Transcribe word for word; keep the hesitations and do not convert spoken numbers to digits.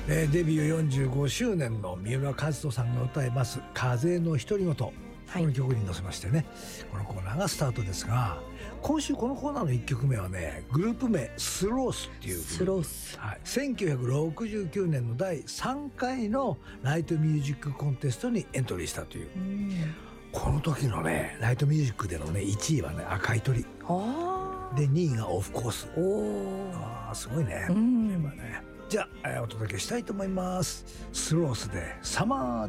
えー、デビューよんじゅうごしゅうねんの三浦和人さんが歌います風の独り言、この曲に乗せましてね、このコーナーがスタートですが、今週このコーナーのいっきょくめはね、グループ名スロースっていうスロース、 はい、せんきゅうひゃくろくじゅうきゅうねんのだいさんかいのライトミュージックコンテストにエントリーしたという、うん、この時のねライトミュージックでのねいちいはね赤い鳥で、にいがオフコース。おあすごいね、うん、メンバーね。じゃあお届けしたいと思います。スロースでサマー